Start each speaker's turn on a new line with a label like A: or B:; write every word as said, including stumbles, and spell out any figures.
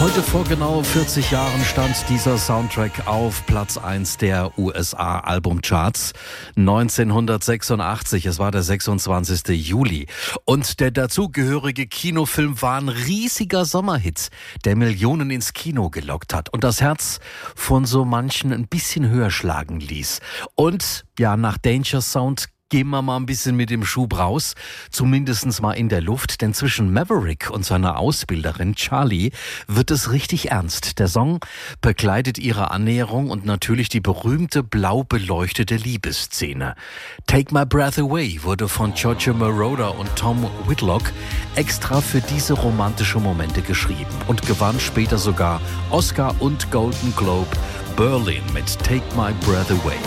A: Heute vor genau vierzig Jahren stand dieser Soundtrack auf Platz eins der U S A-Albumcharts. neunzehnhundertsechsundachtzig, es war der sechsundzwanzigste Juli. Und der dazugehörige Kinofilm war ein riesiger Sommerhit, der Millionen ins Kino gelockt hat und das Herz von so manchen ein bisschen höher schlagen ließ. Und ja, nach Danger Sound gehen wir mal ein bisschen mit dem Schub raus, zumindest mal in der Luft, denn zwischen Maverick und seiner Ausbilderin Charlie wird es richtig ernst. Der Song begleitet ihre Annäherung und natürlich die berühmte blau beleuchtete Liebesszene. Take My Breath Away wurde von Giorgio Moroder und Tom Whitlock extra für diese romantische Momente geschrieben und gewann später sogar Oscar und Golden Globe Berlin mit Take My Breath Away.